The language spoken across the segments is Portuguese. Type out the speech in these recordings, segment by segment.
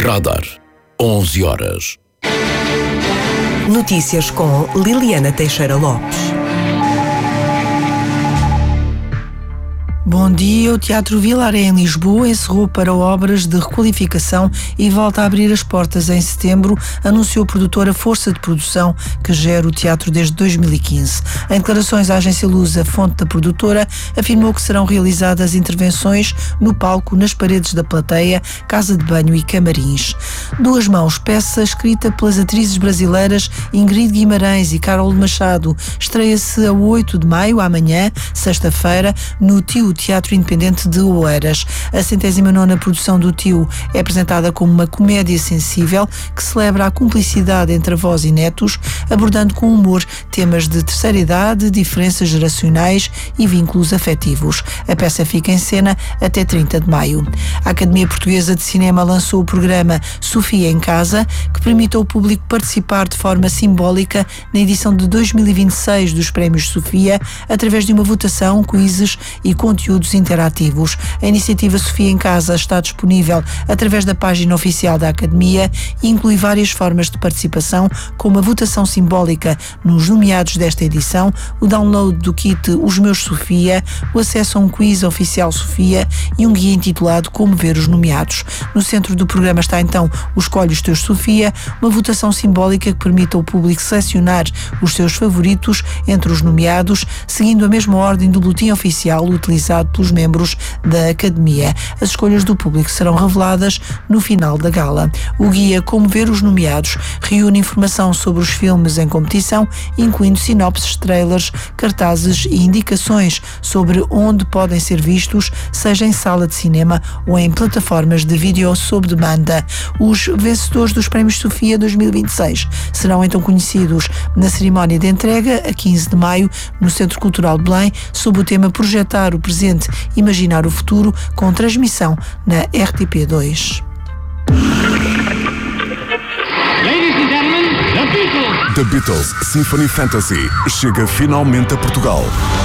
Radar. 11 horas. Notícias com Liliana Teixeira Lopes. Bom dia. O Teatro Vilaré em Lisboa encerrou para obras de requalificação e volta a abrir as portas em setembro, anunciou a produtora Força de Produção, que gera o teatro desde 2015. Em declarações à agência Lusa, fonte da produtora afirmou que serão realizadas intervenções no palco, nas paredes da plateia, casa de banho e camarins. Duas Mãos, peça escrita pelas atrizes brasileiras Ingrid Guimarães e Carol Machado, estreia-se a 8 de maio, amanhã, sexta-feira, no Tio Teatro Independente de Oeiras. A 109ª produção do Tio é apresentada como uma comédia sensível que celebra a cumplicidade entre avós e netos, abordando com humor temas de terceira idade, diferenças geracionais e vínculos afetivos. A peça fica em cena até 30 de maio. A Academia Portuguesa de Cinema lançou o programa Sofia em Casa, que permite ao público participar de forma simbólica na edição de 2026 dos Prémios Sofia, através de uma votação, quizzes e conteúdos interativos. A iniciativa Sofia em Casa está disponível através da página oficial da Academia e inclui várias formas de participação, como a votação simbólica nos nomeados desta edição, o download do kit Os Meus Sofia, o acesso a um quiz oficial Sofia e um guia intitulado Como Ver os Nomeados. No centro do programa está então o Escolhe os Teus Sofia, uma votação simbólica que permite ao público selecionar os seus favoritos entre os nomeados, seguindo a mesma ordem do boletim oficial utilizado pelos membros da Academia. As escolhas do público serão reveladas no final da gala. O guia Como Ver os Nomeados reúne informação sobre os filmes em competição, incluindo sinopses, trailers, cartazes e indicações sobre onde podem ser vistos, seja em sala de cinema ou em plataformas de vídeo sob demanda. Os vencedores dos Prémios Sofia 2026 serão então conhecidos na cerimónia de entrega a 15 de maio no Centro Cultural de Belém, sob o tema Projetar o Presente, Imaginar o Futuro, com transmissão na RTP2. Ladies and gentlemen, The Beatles. The Beatles Symphony Fantasy chega finalmente a Portugal.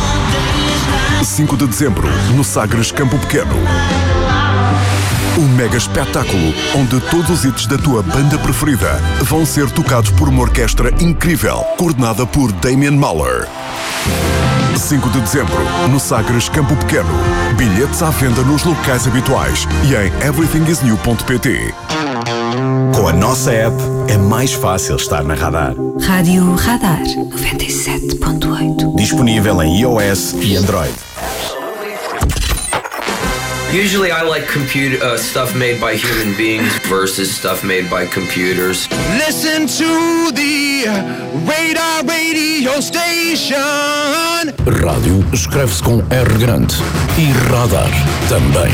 5 de dezembro, no Sagres Campo Pequeno. Um mega espetáculo onde todos os hits da tua banda preferida vão ser tocados por uma orquestra incrível, coordenada por Damien Mahler. 5 de dezembro, no Sagres Campo Pequeno. Bilhetes à venda nos locais habituais e em everythingisnew.pt. Com a nossa app é mais fácil estar na Radar. Rádio Radar 97.8. Disponível em iOS e Android. Usually I like stuff made by human beings versus stuff made by computers. Listen to the Radar Radio Station. Rádio escreve-se com R grande e Radar também.